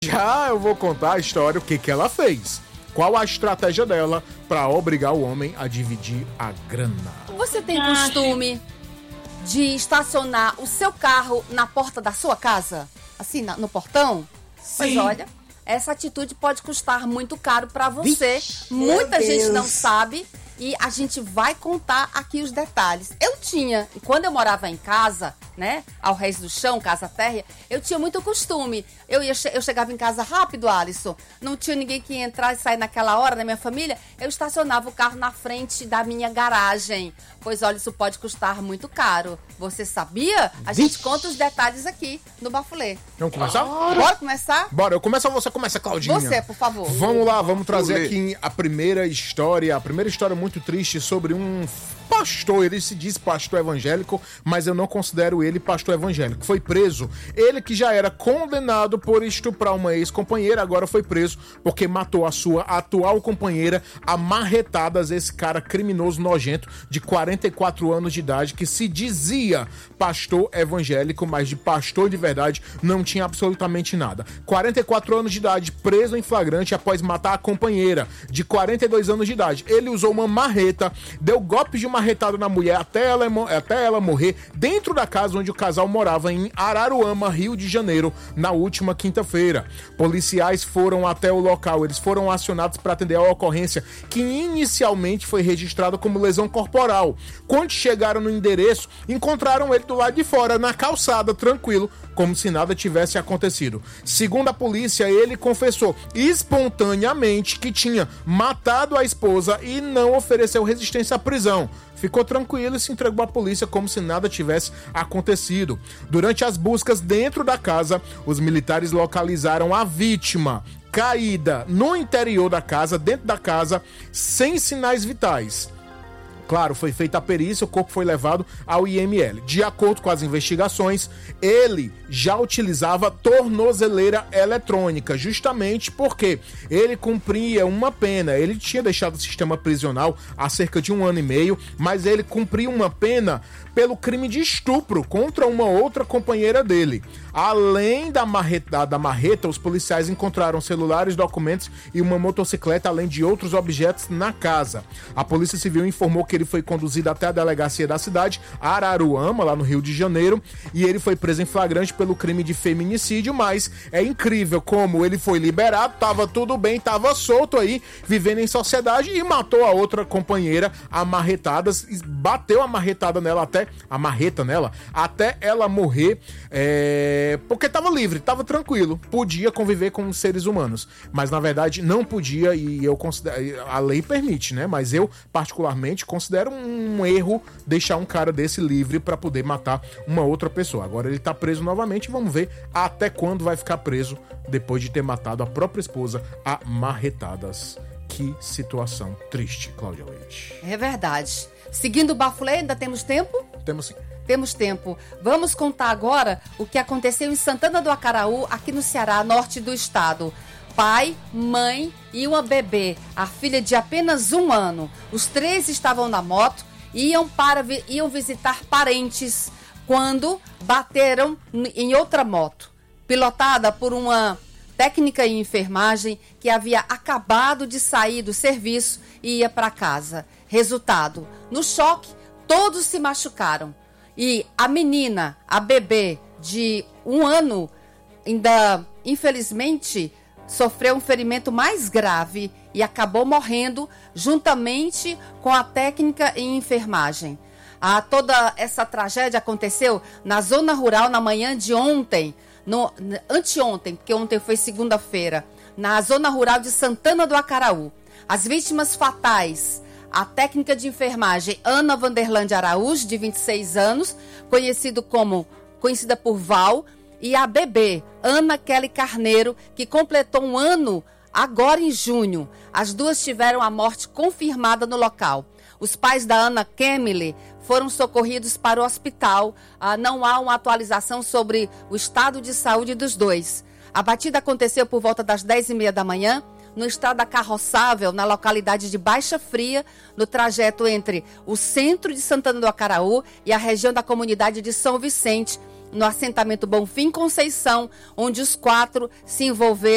Já eu vou contar a história, o que ela fez. Qual a estratégia dela para obrigar o homem a dividir a grana. Você tem costume de estacionar o seu carro na porta da sua casa? Assim, no portão? Sim. Pois olha, essa atitude pode custar muito caro para você. Vixe, Muita gente não sabe e a gente vai contar aqui os detalhes. Quando eu morava em casa, né, ao Reis do Chão, casa térrea, eu tinha muito costume. Eu chegava em casa rápido, Alisson. Não tinha ninguém que ia entrar e sair naquela hora da minha família. Eu estacionava o carro na frente da minha garagem. Pois olha, isso pode custar muito caro. Você sabia? A gente conta os detalhes aqui no Bafulê. Vamos começar? Bora começar? Bora, eu começo ou você começa, Claudinha? Você, por favor. Vamos lá, vamos trazer aqui a primeira história muito triste sobre um pastor. Ele se diz pastor evangélico, mas eu não considero ele pastor evangélico. Foi preso. Ele que já era condenado por estuprar uma ex-companheira, agora foi preso porque matou a sua atual companheira a marretadas. Esse cara criminoso nojento de 44 anos de idade que se dizia pastor evangélico, mas de pastor de verdade não tinha absolutamente nada. 44 anos de idade, preso em flagrante após matar a companheira de 42 anos de idade. Ele usou uma marreta, deu golpes de marretada na mulher até ela morrer dentro da casa onde o casal morava em Araruama, Rio de Janeiro, na última quinta-feira. Policiais foram até o local, eles foram acionados para atender a ocorrência que inicialmente foi registrada como lesão corporal. Quando chegaram no endereço, encontraram ele do lado de fora, na calçada, tranquilo, como se nada tivesse acontecido. Segundo a polícia, ele confessou espontaneamente que tinha matado a esposa e não ofereceu resistência à prisão. Ficou tranquilo e se entregou à polícia como se nada tivesse acontecido. Durante as buscas dentro da casa, os militares localizaram a vítima caída no interior da casa, dentro da casa, sem sinais vitais. Claro, foi feita a perícia, o corpo foi levado ao IML. De acordo com as investigações, ele já utilizava tornozeleira eletrônica, justamente porque ele cumpria uma pena. Ele tinha deixado o sistema prisional há cerca de 1 ano e meio, mas ele cumpria uma pena pelo crime de estupro contra uma outra companheira dele. Além da marreta, os policiais encontraram celulares, documentos e uma motocicleta, além de outros objetos na casa. A Polícia Civil informou que ele foi conduzido até a delegacia da cidade, Araruama, lá no Rio de Janeiro, e ele foi preso em flagrante pelo crime de feminicídio, mas é incrível como ele foi liberado, tava tudo bem, tava solto aí, vivendo em sociedade e matou a outra companheira a marretadas, bateu a marreta nela até ela morrer, porque tava livre, tava tranquilo, podia conviver com os seres humanos, mas na verdade não podia, e eu considero, a lei permite, né, mas eu particularmente considero um erro deixar um cara desse livre pra poder matar uma outra pessoa. Agora ele tá preso novamente e vamos ver até quando vai ficar preso depois de ter matado a própria esposa a marretadas. Que situação triste, Cláudia Leite. É verdade. Seguindo o Bafulê, ainda temos tempo? Temos sim. Temos tempo. Vamos contar agora o que aconteceu em Santana do Acaraú, aqui no Ceará, norte do estado. Pai, mãe e uma bebê, a filha de apenas 1 ano. Os 3 estavam na moto e iam visitar parentes quando bateram em outra moto, pilotada por uma técnica em enfermagem que havia acabado de sair do serviço e ia para casa. Resultado, no choque, todos se machucaram. E a menina, a bebê de 1 ano, ainda, infelizmente, sofreu um ferimento mais grave e acabou morrendo juntamente com a técnica em enfermagem. Toda essa tragédia aconteceu na zona rural na manhã de ontem, anteontem, porque ontem foi segunda-feira, na zona rural de Santana do Acaraú. As vítimas fatais: a técnica de enfermagem Ana Vanderlande Araújo, de 26 anos, conhecida por Val, e a bebê Ana Kelly Carneiro, que completou 1 ano agora em junho. As duas tiveram a morte confirmada no local. Os pais da Ana Kemily foram socorridos para o hospital. Não há uma atualização sobre o estado de saúde dos dois. A batida aconteceu por volta das 10h30 da manhã, no estrada carroçável, na localidade de Baixa Fria, no trajeto entre o centro de Santana do Acaraú e a região da comunidade de São Vicente, no assentamento Bonfim Conceição, onde os 4 se envolveram